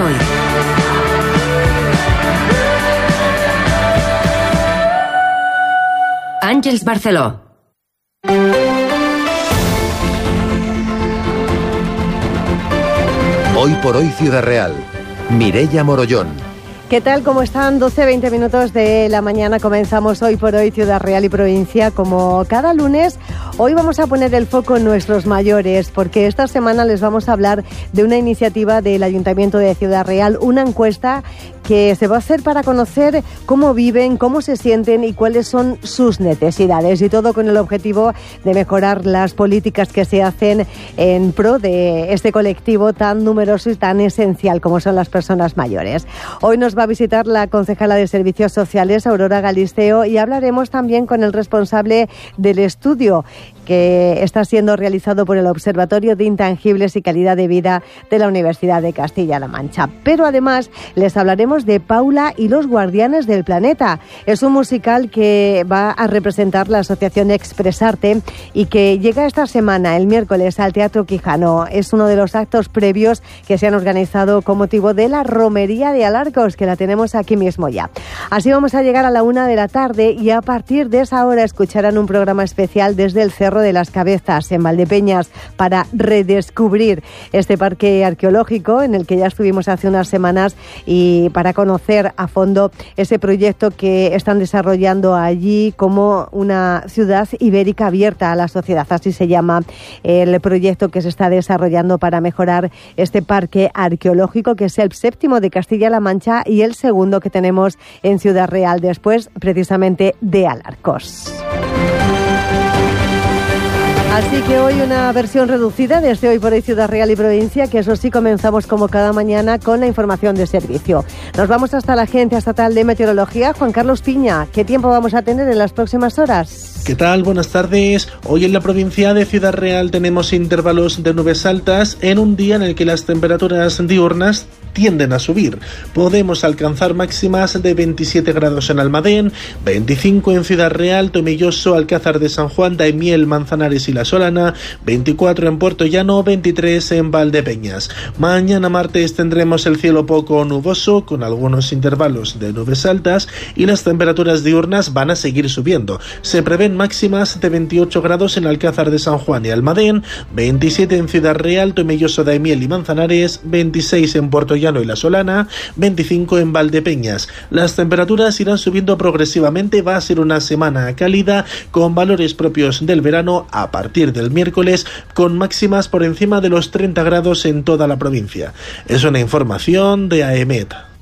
hoy. Àngels Barceló. Hoy por hoy Ciudad Real. Mireia Morollón. ¿Qué tal? ¿Cómo están? 12-20 minutos de la mañana. Comenzamos Hoy por Hoy Ciudad Real y Provincia. Como cada lunes, hoy vamos a poner el foco en nuestros mayores, porque esta semana les vamos a hablar de una iniciativa del Ayuntamiento de Ciudad Real, una encuesta que se va a hacer para conocer cómo viven, cómo se sienten y cuáles son sus necesidades, y todo con el objetivo de mejorar las políticas que se hacen en pro de este colectivo tan numeroso y tan esencial como son las personas mayores. Hoy nos va a visitar la concejala de Servicios Sociales, Aurora Galisteo, y hablaremos también con el responsable del estudio que está siendo realizado por el Observatorio de Intangibles y Calidad de Vida de la Universidad de Castilla-La Mancha. Pero además les hablaremos de Paula y los Guardianes del Planeta. Es un musical que va a representar la asociación Expresarte y que llega esta semana, el miércoles, al Teatro Quijano. Es uno de los actos previos que se han organizado con motivo de la Romería de Alarcos, que la tenemos aquí mismo ya. Así vamos a llegar a la 1 de la tarde y a partir de esa hora escucharán un programa especial desde el Cerro de las Cabezas, en Valdepeñas, para redescubrir este parque arqueológico en el que ya estuvimos hace unas semanas, y para conocer a fondo ese proyecto que están desarrollando allí como una ciudad ibérica abierta a la sociedad. Así se llama el proyecto que se está desarrollando para mejorar este parque arqueológico, que es el 7º de Castilla-La Mancha y el 2º que tenemos en Ciudad Real, después precisamente de Alarcos. Así que hoy una versión reducida desde Hoy por Hoy Ciudad Real y Provincia, que eso sí, comenzamos como cada mañana con la información de servicio. Nos vamos hasta la Agencia Estatal de Meteorología. Juan Carlos Piña, ¿qué tiempo vamos a tener en las próximas horas? ¿Qué tal? Buenas tardes. Hoy en la provincia de Ciudad Real tenemos intervalos de nubes altas en un día en el que las temperaturas diurnas tienden a subir. Podemos alcanzar máximas de 27 grados en Almadén, 25 en Ciudad Real, Tomelloso, Alcázar de San Juan, Daimiel, Manzanares y La Solana, 24 en Puerto Llano, 23 en Valdepeñas. Mañana martes tendremos el cielo poco nuboso con algunos intervalos de nubes altas y las temperaturas diurnas van a seguir subiendo. Se prevén máximas de 28 grados en Alcázar de San Juan y Almadén, 27 en Ciudad Real, Tomelloso, Daimiel y Manzanares, 26 en Puerto Llano y La Solana, 25 en Valdepeñas. Las temperaturas irán subiendo progresivamente. Va a ser una semana cálida con valores propios del verano a partir del miércoles, con máximas por encima de los 30 grados en toda la provincia. Es una información de AEMET.